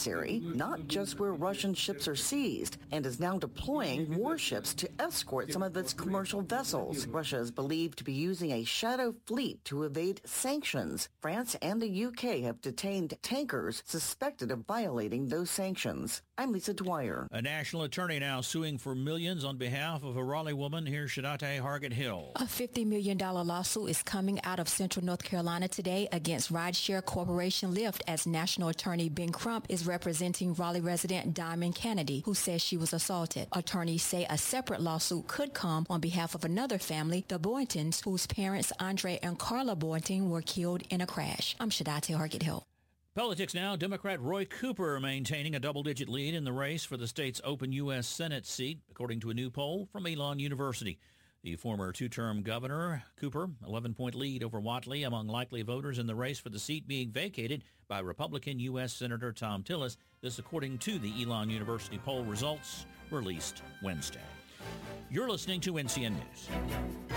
adversary, not just where Russian ships are seized, and is now deploying warships to escort some of its commercial vessels. Russia is believed to be using a shadow fleet to evade sanctions. France and the UK have detained tankers suspected of violating those sanctions. I'm Lisa Dwyer. A national attorney now suing for millions on behalf of a Raleigh woman. Here's Shadate Hargett-Hill. A $50 million lawsuit is coming out of Central North Carolina today against rideshare corporation Lyft, as National Attorney Ben Crump is representing Raleigh resident Diamond Kennedy, who says she was assaulted. Attorneys say a separate lawsuit could come on behalf of another family, the Boyntons, whose parents Andre and Carla Boynton were killed in a crash. I'm Shadate Hargett-Hill. Politics now. Democrat Roy Cooper maintaining a double-digit lead in the race for the state's open U.S. Senate seat, according to a new poll from Elon University. The former two-term governor, Cooper, 11-point lead over Whatley among likely voters in the race for the seat being vacated by Republican U.S. Senator Thom Tillis. This according to the Elon University poll results released Wednesday. You're listening to NCN News.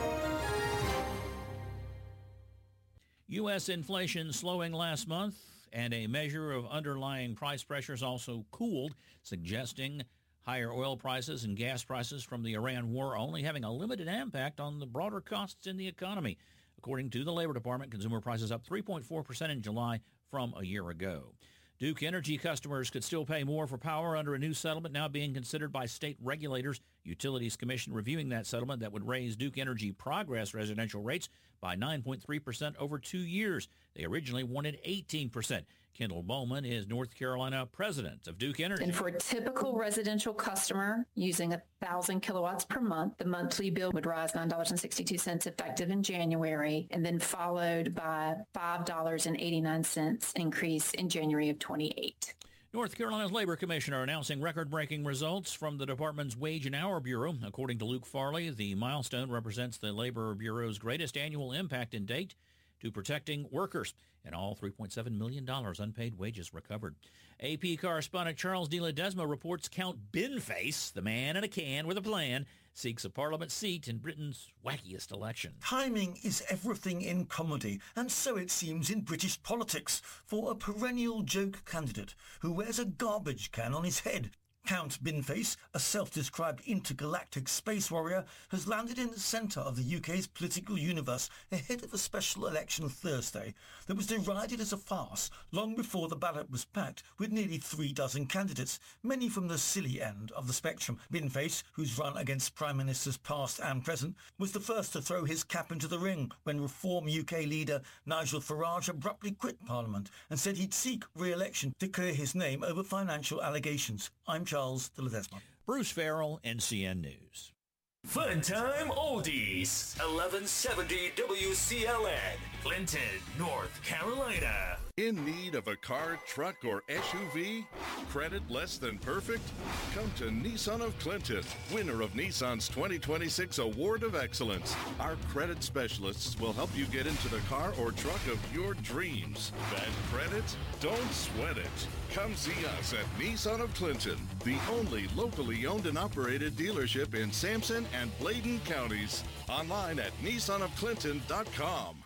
U.S. inflation slowing last month, and a measure of underlying price pressures also cooled, suggesting higher oil prices and gas prices from the Iran war only having a limited impact on the broader costs in the economy. According to the Labor Department, consumer prices up 3.4% in July from a year ago. Duke Energy customers could still pay more for power under a new settlement now being considered by state regulators. Utilities Commission reviewing that settlement that would raise Duke Energy Progress residential rates by 9.3% over 2 years. They originally wanted 18%. Kendall Bowman is North Carolina president of Duke Energy. And for a typical residential customer using 1,000 kilowatts per month, the monthly bill would rise $9.62 effective in January, and then followed by $5.89 increase in January of 28. North Carolina's Labor Commissioner announcing record-breaking results from the department's Wage and Hour Bureau. According to Luke Farley, the milestone represents the Labor Bureau's greatest annual impact in date to protecting workers, and all $3.7 million unpaid wages recovered. AP correspondent Charles De Ledesma reports Count Binface, the man in a can with a plan, seeks a parliament seat in Britain's wackiest election. Timing is everything in comedy, and so it seems in British politics, for a perennial joke candidate who wears a garbage can on his head. Count Binface, a self-described intergalactic space warrior, has landed in the centre of the UK's political universe ahead of a special election Thursday that was derided as a farce long before the ballot was packed with nearly 36 candidates, many from the silly end of the spectrum. Binface, who's run against Prime Ministers past and present, was the first to throw his cap into the ring when Reform UK leader Nigel Farage abruptly quit Parliament and said he'd seek re-election to clear his name over financial allegations. I'm Charles De Ledesma. Bruce Farrell, NCN News. Fun Time Oldies, 1170 WCLN, Clinton, North Carolina. In need of a car, truck, or SUV? Credit less than perfect? Come to Nissan of Clinton, winner of Nissan's 2026 Award of Excellence. Our credit specialists will help you get into the car or truck of your dreams. Bad credit? Don't sweat it. Come see us at Nissan of Clinton, the only locally owned and operated dealership in Sampson and Bladen counties. Online at nissanofclinton.com.